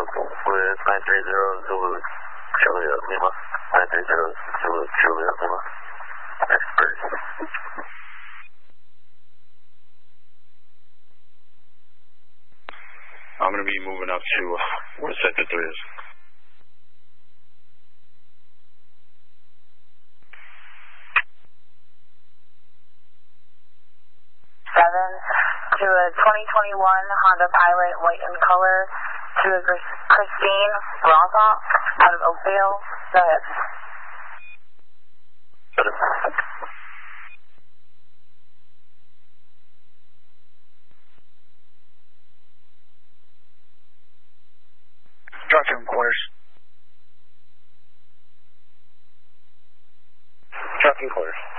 with 930 Zulu Juliet Lima. 930 Zulu Juliet Lima. Expert. I'm going to be moving up to where Sector 3 is. 7 to a 2021 Honda Pilot, white in color, to a Christine Rothrock out of Oakville. Go ahead. Trucking quarters. Trucking quarters.